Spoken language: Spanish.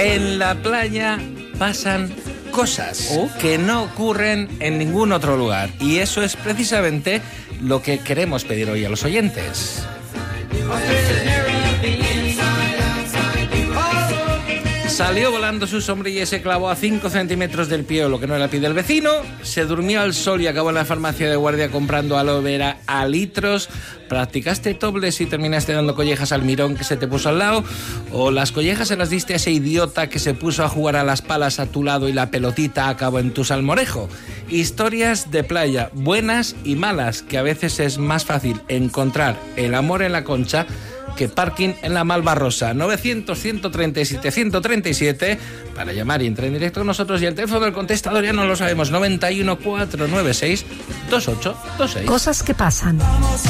En la playa pasan cosas que no ocurren en ningún otro lugar. Y eso es precisamente lo que queremos pedir hoy a los oyentes. Salió volando su sombrilla y se clavó a 5 centímetros del pie, o lo que no era el pie del vecino. Se durmió al sol y acabó en la farmacia de guardia comprando aloe vera a litros. ¿Practicaste topless y terminaste dando collejas al mirón que se te puso al lado? ¿O las collejas se las diste a ese idiota que se puso a jugar a las palas a tu lado y la pelotita acabó en tu salmorejo? Historias de playa, buenas y malas, que a veces es más fácil encontrar el amor en la Concha que parking en la Malvarrosa. 900-137-137 para llamar y entrar en directo con nosotros, y el teléfono del contestador ya no lo sabemos, 91 496 2826. Cosas que pasan.